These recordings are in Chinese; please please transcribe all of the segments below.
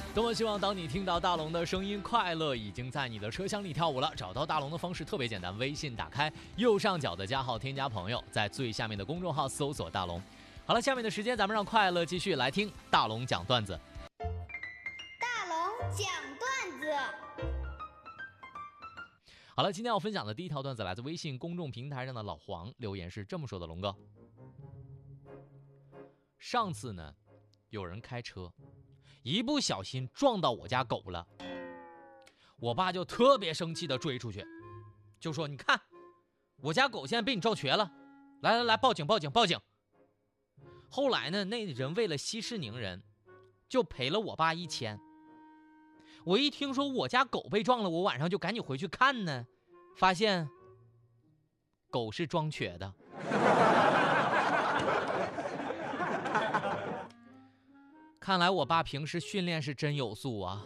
多么希望当你听到大龙的声音，快乐已经在你的车厢里跳舞了。找到大龙的方式特别简单，微信打开右上角的加号添加朋友，在最下面的公众号搜索大龙。好了，下面的时间咱们让快乐继续来听大龙讲段子。 大龙讲段子。 好了，今天要分享的第一条段子来自微信公众平台上的老黄，留言是这么说的：龙哥，上次呢有人开车一不小心撞到我家狗了，我爸就特别生气的追出去，就说你看我家狗现在被你撞瘸了，来报警。后来呢，那人为了息事宁人就赔了我爸1000。我一听说我家狗被撞了，我晚上就赶紧回去看呢，发现狗是装瘸的。看来我爸平时训练是真有素啊。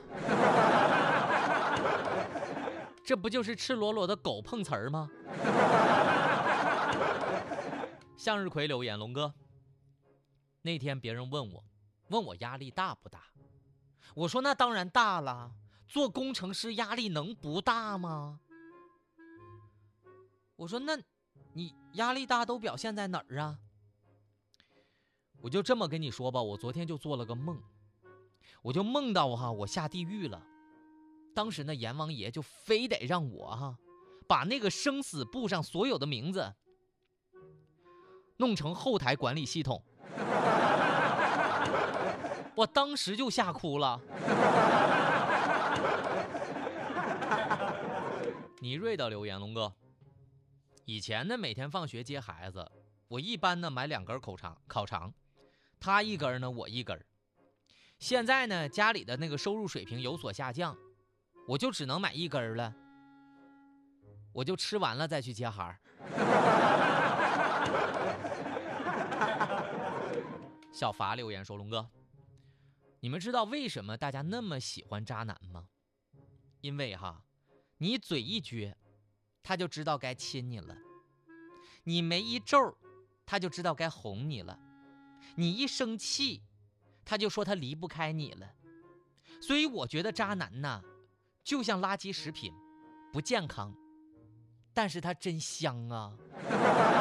这不就是赤裸裸的狗碰瓷儿吗？向日葵留言：龙哥，那天别人问我压力大不大，我说那当然大了，做工程师压力能不大吗？我说那你压力大都表现在哪儿啊？我就这么跟你说吧，我昨天就做了个梦，我就梦到我下地狱了。当时呢，阎王爷就非得让我把那个生死簿上所有的名字弄成后台管理系统。我当时就吓哭了。倪瑞的留言：龙哥，以前呢每天放学接孩子，我一般呢买2根烤肠，他1根呢我1根。现在呢家里的那个收入水平有所下降，我就只能买1根了，我就吃完了再去接孩儿。小伐留言说：龙哥，你们知道为什么大家那么喜欢渣男吗？因为你嘴一撅他就知道该亲你了，你眉一皱他就知道该哄你了，你一生气他就说他离不开你了。所以我觉得渣男就像垃圾食品，不健康，但是它真香啊。